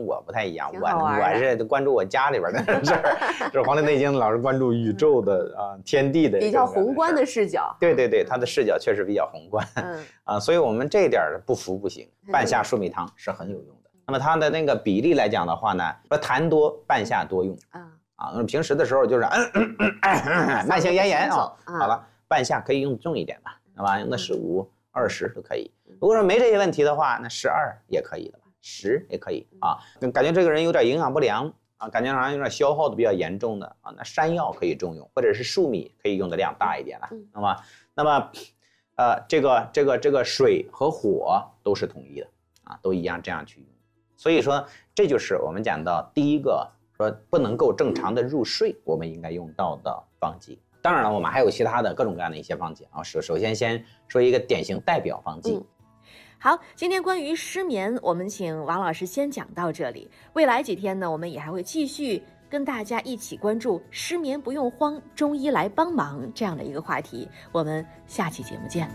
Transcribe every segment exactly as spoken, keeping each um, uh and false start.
我不太一样，我我是关注我家里边的事儿，这《黄帝内经》老是关注宇宙的啊、呃、天地的比较宏观的视角。 对对对，他的视角确实比较宏观。嗯啊，所以我们这一点不服不行，半夏树米汤是很有用的。那么它的那个比例来讲的话呢，说痰多半夏多用啊啊，平时的时候就是嗯嗯嗯嗯慢性咽炎啊，好了，半夏可以用重一点吧，好吧，用的十五、二十都可以。如果说没这些问题的话，那十二也可以的吧，十也可以啊。感觉这个人有点营养不良啊，感觉好像有点消耗的比较严重的啊，那山药可以重用，或者是粟米可以用的量大一点了，那么那么呃这个这个这个水和火都是统一的啊，都一样这样去用。所以说这就是我们讲到第一个说不能够正常的入睡，我们应该用到的方剂。当然了，我们还有其他的各种各样的一些方剂啊。首首先先说一个典型代表方剂。 嗯好，今天关于失眠，我们请王老师先讲到这里。未来几天呢，我们也还会继续跟大家一起关注失眠不用慌，中医来帮忙这样的一个话题。我们下期节目见。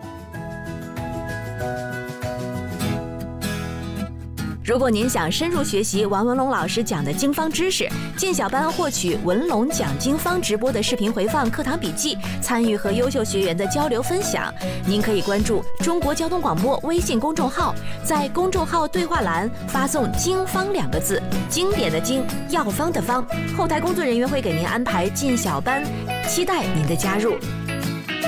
如果您想深入学习王文龙老师讲的经方知识，进小班获取文龙讲经方直播的视频回放、课堂笔记，参与和优秀学员的交流分享，您可以关注中国交通广播微信公众号，在公众号对话栏发送经方两个字，经典的经，药方的方，后台工作人员会给您安排进小班，期待您的加入。